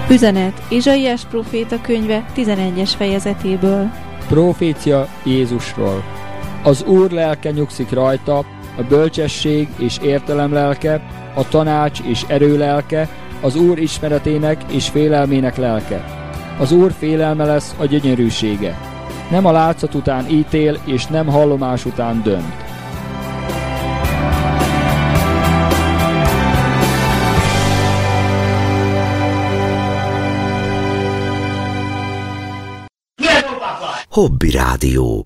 Üzenet Izsaiás próféta könyve 11. fejezetéből. Profécia Jézusról. Az Úr lelke nyugszik rajta, a bölcsesség és értelem lelke, a tanács és erő lelke, az Úr ismeretének és félelmének lelke. Az Úr félelme lesz a gyönyörűsége. Nem a látszat után ítél, és nem hallomás után dönt. Hobby Rádió.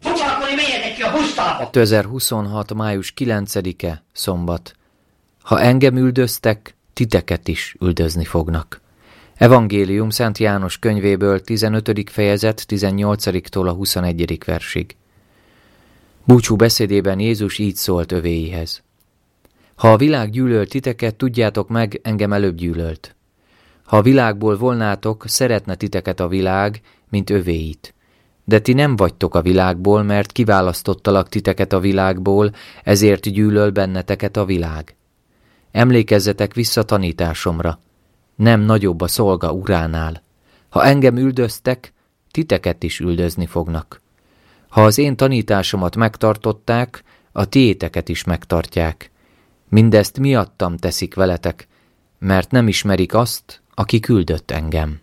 2026. május 9-e, szombat. Ha engem üldöztek, titeket is üldözni fognak. Evangélium Szent János könyvéből 15. fejezet 18-tól a 21. versig. Búcsú beszédében Jézus így szólt övéihez. Ha a világ gyűlöl titeket, tudjátok meg, engem előbb gyűlölt. Ha a világból volnátok, szeretne titeket a világ, mint övéit. De ti nem vagytok a világból, mert kiválasztottalak titeket a világból, ezért gyűlöl benneteket a világ. Emlékezzetek vissza tanításomra. Nem nagyobb a szolga uránál. Ha engem üldöztek, titeket is üldözni fognak. Ha az én tanításomat megtartották, a tiéteket is megtartják. Mindezt miattam teszik veletek, mert nem ismerik azt, aki küldött engem.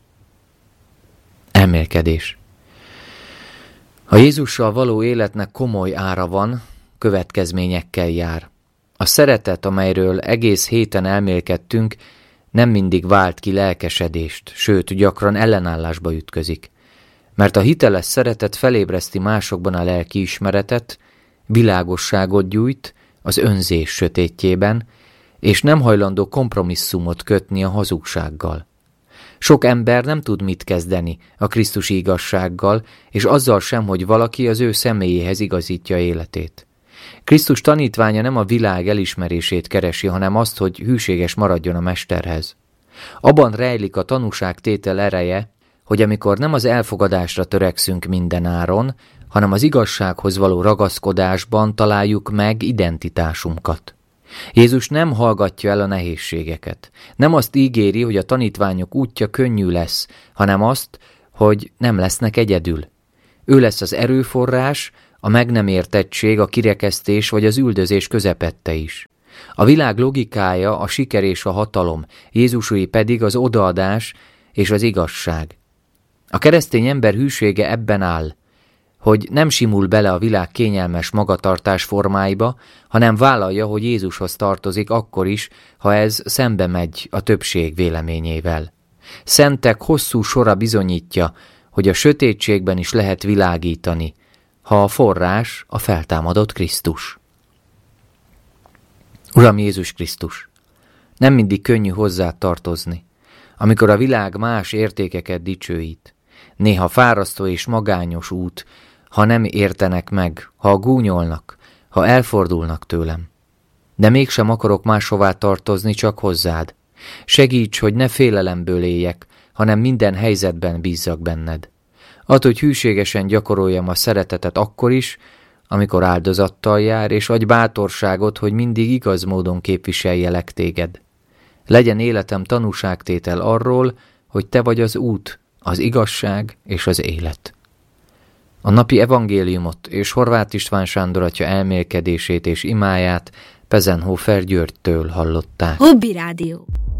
Elmélkedés. A Jézussal való életnek komoly ára van, következményekkel jár. A szeretet, amelyről egész héten elmélkedtünk, nem mindig vált ki lelkesedést, sőt, gyakran ellenállásba ütközik. Mert a hiteles szeretet felébreszti másokban a lelkiismeretet, világosságot gyújt az önzés sötétjében, és nem hajlandó kompromisszumot kötni a hazugsággal. Sok ember nem tud mit kezdeni a krisztusi igazsággal, és azzal sem, hogy valaki az ő személyéhez igazítja életét. Krisztus tanítványa nem a világ elismerését keresi, hanem azt, hogy hűséges maradjon a mesterhez. Abban rejlik a tanúságtétel ereje, hogy amikor nem az elfogadásra törekszünk mindenáron, hanem az igazsághoz való ragaszkodásban találjuk meg identitásunkat. Jézus nem hallgatja el a nehézségeket. Nem azt ígéri, hogy a tanítványok útja könnyű lesz, hanem azt, hogy nem lesznek egyedül. Ő lesz az erőforrás, a meg nem értettség, a kirekesztés vagy az üldözés közepette is. A világ logikája a siker és a hatalom, Jézusé pedig az odaadás és az igazság. A keresztény ember hűsége ebben áll, hogy nem simul bele a világ kényelmes magatartás formáiba, hanem vállalja, hogy Jézushoz tartozik akkor is, ha ez szembe megy a többség véleményével. Szentek hosszú sora bizonyítja, hogy a sötétségben is lehet világítani, ha a forrás a feltámadott Krisztus. Uram Jézus Krisztus, nem mindig könnyű hozzád tartozni, amikor a világ más értékeket dicsőít. Néha fárasztó és magányos út, ha nem értenek meg, ha gúnyolnak, ha elfordulnak tőlem. De mégsem akarok máshová tartozni, csak hozzád. Segíts, hogy ne félelemből éljek, hanem minden helyzetben bízzak benned. Add, hogy hűségesen gyakoroljam a szeretetet akkor is, amikor áldozattal jár, és adj bátorságot, hogy mindig igaz módon képviseljelek téged. Legyen életem tanúságtétel arról, hogy te vagy az út, az igazság és az élet. A napi evangéliumot és Horváth István Sándor atya elmélkedését és imáját Pezenhofer Györgytől hallották. Hobby Rádió.